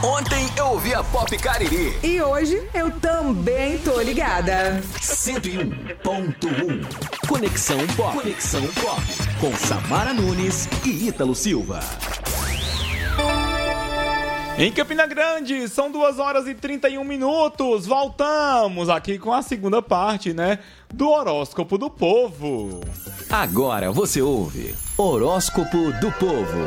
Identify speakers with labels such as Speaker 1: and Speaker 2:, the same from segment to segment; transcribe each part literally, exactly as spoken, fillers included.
Speaker 1: Ontem eu ouvi a Pop Cariri.
Speaker 2: E hoje eu também tô ligada.
Speaker 1: cento e um ponto um. Conexão Pop. Conexão Pop. Com Samara Nunes e Ítalo Silva.
Speaker 3: Em Campina Grande, são duas horas e trinta e um minutos. Voltamos aqui com a segunda parte, né? Do Horóscopo do Povo.
Speaker 1: Agora você ouve Horóscopo do Povo.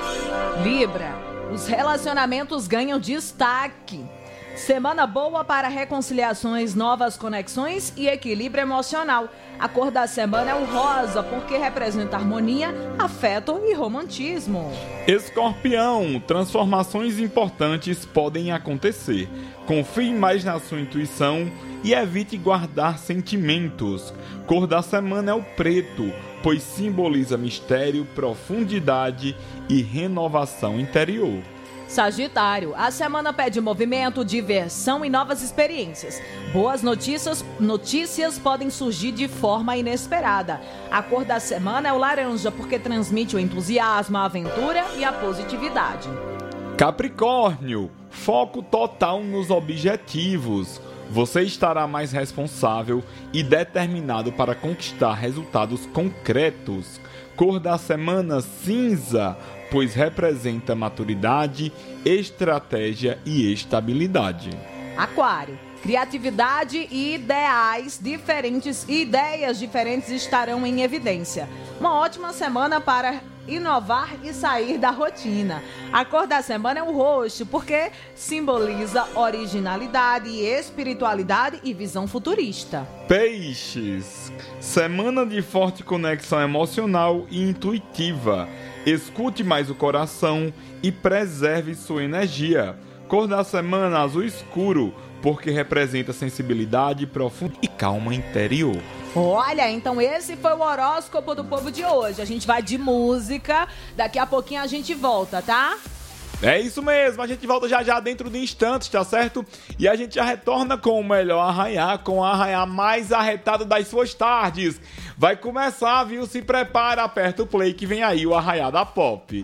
Speaker 4: Libra. Os relacionamentos ganham destaque. Semana boa para reconciliações, novas conexões e equilíbrio emocional. A cor da semana é o rosa, porque representa harmonia, afeto e romantismo.
Speaker 3: Escorpião, transformações importantes podem acontecer. Confie mais na sua intuição e evite guardar sentimentos. Cor da semana é o preto, pois simboliza mistério, profundidade e renovação interior.
Speaker 4: Sagitário, a semana pede movimento, diversão e novas experiências. Boas notícias, notícias podem surgir de forma inesperada. A cor da semana é o laranja, porque transmite o entusiasmo, a aventura e a positividade.
Speaker 3: Capricórnio, foco total nos objetivos. Você estará mais responsável e determinado para conquistar resultados concretos. Cor da semana cinza, pois representa maturidade, estratégia e estabilidade.
Speaker 4: Aquário, criatividade e ideais diferentes, ideias diferentes estarão em evidência. Uma ótima semana para inovar e sair da rotina. A cor da semana é o roxo, porque simboliza originalidade, espiritualidade e visão futurista.
Speaker 3: Peixes, semana de forte conexão emocional e intuitiva. Escute mais o coração e preserve sua energia. Cor da semana azul escuro, porque representa sensibilidade profunda e calma interior.
Speaker 4: Olha, então esse foi o Horóscopo do Povo de hoje. A gente vai de música, daqui a pouquinho a gente volta, tá?
Speaker 3: É isso mesmo, a gente volta já já dentro de instantes, tá certo? E a gente já retorna com o melhor arraiá, com o arraiá mais arretado das suas tardes. Vai começar, viu? Se prepara, aperta o play que vem aí o arraiá da Pop.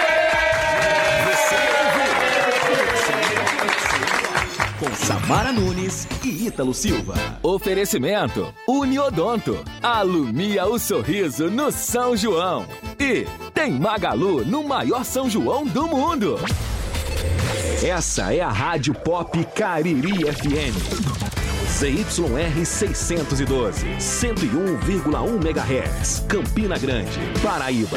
Speaker 1: Com Samara Nunes e Ítalo Silva. Oferecimento Uniodonto. Alumia o sorriso no São João. E tem Magalu no maior São João do mundo. Essa é a Rádio Pop Cariri F M. Z Y R seiscentos e doze, cento e um vírgula um megahertz. Campina Grande, Paraíba.